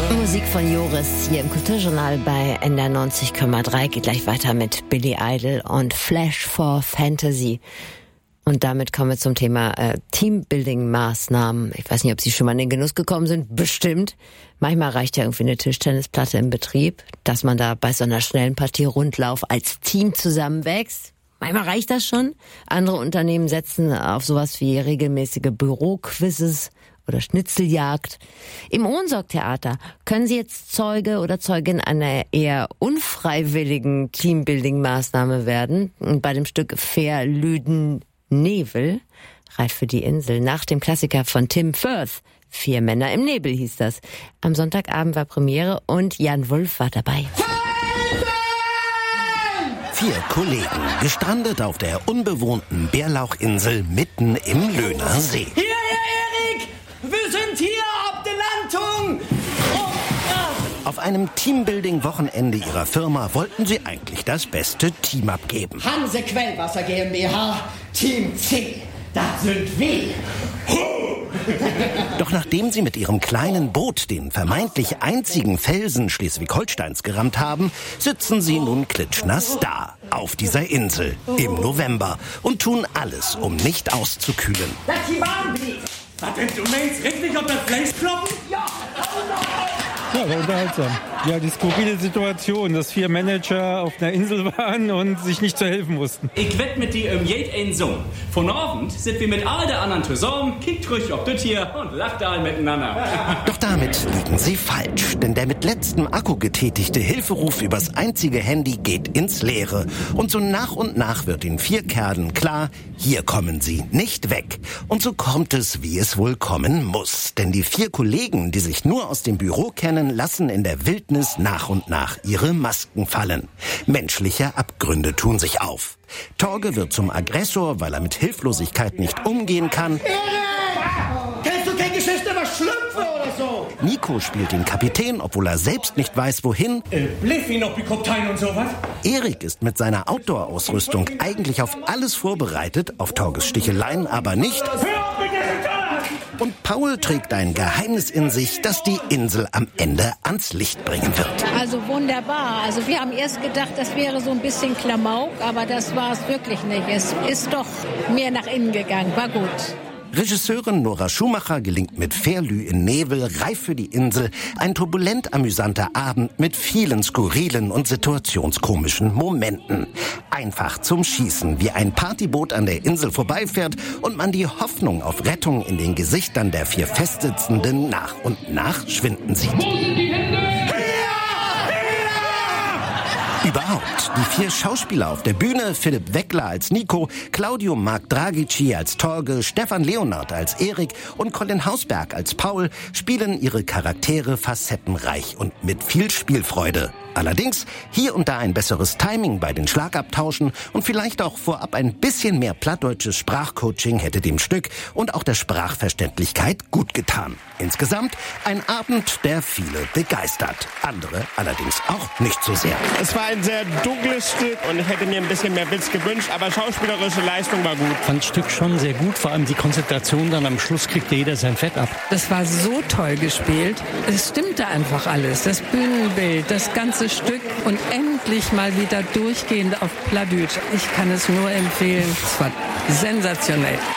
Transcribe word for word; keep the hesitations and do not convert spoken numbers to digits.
Musik von Joris hier im Kulturjournal bei N D R neunzig Komma drei. Geht gleich weiter mit Billy Idol und Flash for Fantasy. Und damit kommen wir zum Thema äh, Teambuilding-Maßnahmen. Ich weiß nicht, ob Sie schon mal in den Genuss gekommen sind. Bestimmt. Manchmal reicht ja irgendwie eine Tischtennisplatte im Betrieb, dass man da bei so einer schnellen Partie Rundlauf als Team zusammenwächst. Manchmal reicht das schon. Andere Unternehmen setzen auf sowas wie regelmäßige Büroquizzes oder Schnitzeljagd. Im Ohnsorg-Theater können Sie jetzt Zeuge oder Zeugin einer eher unfreiwilligen Teambuilding-Maßnahme werden. Und bei dem Stück Verlüden Nebel, Reif für die Insel, nach dem Klassiker von Tim Firth. Vier Männer im Nebel hieß das. Am Sonntagabend war Premiere und Jan Wulff war dabei. Vier Kollegen, gestrandet auf der unbewohnten Bärlauchinsel mitten im Löhner See. Hier, Herr Erik! Wir sind hier auf der Landung! Oh, ja. Auf einem Teambuilding-Wochenende ihrer Firma wollten sie eigentlich das beste Team abgeben. Hanse Quellwasser GmbH, Team C, das sind wir. Doch nachdem sie mit ihrem kleinen Boot den vermeintlich einzigen Felsen Schleswig-Holsteins gerammt haben, sitzen sie nun klitschnass da, auf dieser Insel, im November und tun alles, um nicht auszukühlen. Lass die Bahn bitte. Was denn, du meinst richtig auf das Fleisch kloppen? Ja. Ja, war unterhaltsam. Ja, die skurrile Situation, dass vier Manager auf einer Insel waren und sich nicht zu helfen wussten. Ich wett mit dir im Jed ein Song. Von Abend sind wir mit all der anderen zusammen, kickt ruhig auf das hier und lacht all miteinander. Doch damit liegen sie falsch, denn der mit letztem Akku getätigte Hilferuf übers einzige Handy geht ins Leere. Und so nach und nach wird den vier Kerlen klar, hier kommen sie nicht weg. Und so kommt es, wie es wohl kommen muss. Denn die vier Kollegen, die sich nur aus dem Büro kennen, lassen in der Wildnis nach und nach ihre Masken fallen. Menschliche Abgründe tun sich auf. Torge wird zum Aggressor, weil er mit Hilflosigkeit nicht umgehen kann. Erik! Kennst du keine Geschichte über Schlümpfe oder so? Nico spielt den Kapitän, obwohl er selbst nicht weiß, wohin. Äh, Bliffi noch Bikoptein und sowas? Erik ist mit seiner Outdoor-Ausrüstung eigentlich auf alles vorbereitet, auf Torges Sticheleien aber nicht. Und Paul trägt ein Geheimnis in sich, das die Insel am Ende ans Licht bringen wird. Also wunderbar. Also wir haben erst gedacht, das wäre so ein bisschen Klamauk, aber das war es wirklich nicht. Es ist doch mehr nach innen gegangen. War gut. Regisseurin Nora Schumacher gelingt mit Verlü in Nebel, Reif für die Insel, ein turbulent amüsanter Abend mit vielen skurrilen und situationskomischen Momenten. Einfach zum Schießen, wie ein Partyboot an der Insel vorbeifährt und man die Hoffnung auf Rettung in den Gesichtern der vier Festsitzenden nach und nach schwinden sieht. Überhaupt, die vier Schauspieler auf der Bühne, Philipp Weckler als Nico, Claudio Marc Dragici als Torge, Stefan Leonard als Erik und Colin Hausberg als Paul, spielen ihre Charaktere facettenreich und mit viel Spielfreude. Allerdings hier und da ein besseres Timing bei den Schlagabtauschen und vielleicht auch vorab ein bisschen mehr plattdeutsches Sprachcoaching hätte dem Stück und auch der Sprachverständlichkeit gut getan. Insgesamt ein Abend, der viele begeistert. Andere allerdings auch nicht so sehr. Es war ein sehr dunkles Stück und ich hätte mir ein bisschen mehr Witz gewünscht, aber schauspielerische Leistung war gut. Ich fand das Stück schon sehr gut, vor allem die Konzentration, dann am Schluss kriegte jeder sein Fett ab. Das war so toll gespielt. Es stimmte einfach alles. Das Bühnenbild, das ganze Stück und endlich mal wieder durchgehend auf Plattdeutsch. Ich kann es nur empfehlen. Es war sensationell.